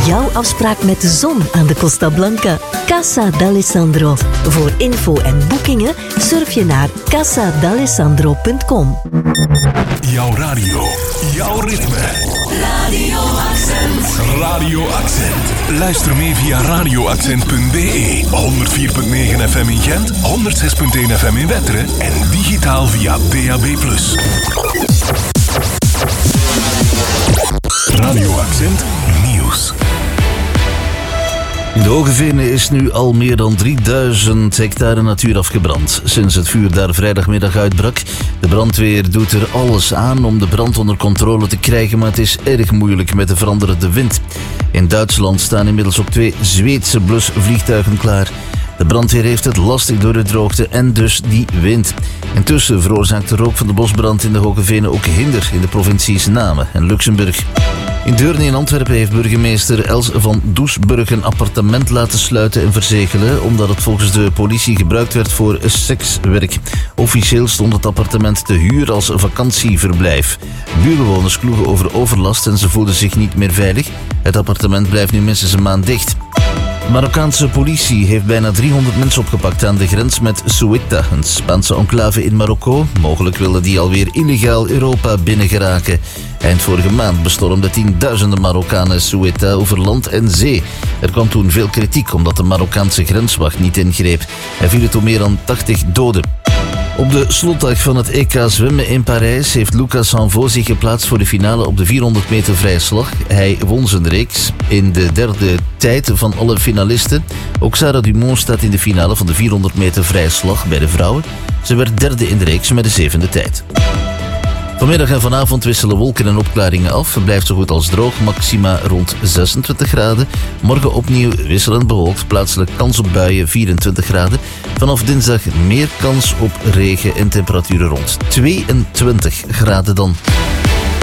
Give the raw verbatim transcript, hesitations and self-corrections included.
jouw afspraak met de zon aan de Costa Blanca. Casa d'Alessandro. Voor info en boekingen surf je naar casa d'alessandro punt com. Jouw radio, jouw ritme. Radio Accent. Radio Accent. Luister mee via radio accent punt b e. honderd vier komma negen F M in Gent, honderd zes komma één F M in Wetteren en digitaal via D A B plus. Radio Accent Nieuws. In de Hoge Venen is nu al meer dan drieduizend hectare natuur afgebrand sinds het vuur daar vrijdagmiddag uitbrak. De brandweer doet er alles aan om de brand onder controle te krijgen, maar het is erg moeilijk met de veranderende wind. In Duitsland staan inmiddels ook twee Zweedse blusvliegtuigen klaar. De brandweer heeft het lastig door de droogte en dus die wind. Intussen veroorzaakt de rook van de bosbrand in de Hoge Venen ook hinder in de provincies Namen en Luxemburg. In Deurne in Antwerpen heeft burgemeester Els van Doesburg een appartement laten sluiten en verzegelen, omdat het volgens de politie gebruikt werd voor sekswerk. Officieel stond het appartement te huur als vakantieverblijf. Buurbewoners kloegen over overlast en ze voelden zich niet meer veilig. Het appartement blijft nu minstens een maand dicht. De Marokkaanse politie heeft bijna driehonderd mensen opgepakt aan de grens met Ceuta, een Spaanse enclave in Marokko. Mogelijk willen die alweer illegaal Europa binnengeraken. Eind vorige maand bestormden tienduizenden Marokkanen Ceuta over land en zee. Er kwam toen veel kritiek omdat de Marokkaanse grenswacht niet ingreep. Er vielen toen meer dan tachtig doden. Op de slotdag van het E K zwemmen in Parijs heeft Lucas Hanveau zich geplaatst voor de finale op de vierhonderd meter vrije slag. Hij won zijn reeks in de derde tijd van alle finalisten. Ook Sarah Dumont staat in de finale van de vierhonderd meter vrije slag bij de vrouwen. Ze werd derde in de reeks met de zevende tijd. Vanmiddag en vanavond wisselen wolken en opklaringen af. Het blijft zo goed als droog, maxima rond zesentwintig graden. Morgen opnieuw wisselend bewolkt, plaatselijk kans op buien, vierentwintig graden. Vanaf dinsdag meer kans op regen en temperaturen rond tweeëntwintig graden dan.